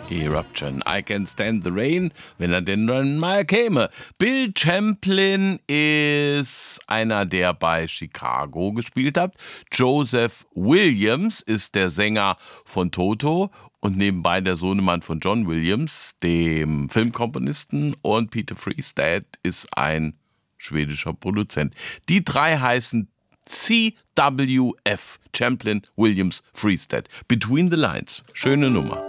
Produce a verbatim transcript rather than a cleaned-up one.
Eruption, I Can Stand the Rain, wenn er denn dann mal käme. Bill Champlin ist einer, der bei Chicago gespielt hat. Joseph Williams ist der Sänger von Toto und nebenbei der Sohnemann von John Williams, dem Filmkomponisten. Und Peter Friestad ist ein schwedischer Produzent. Die drei heißen C W F, Champlin, Williams, Friestad. Between the Lines. Schöne Nummer.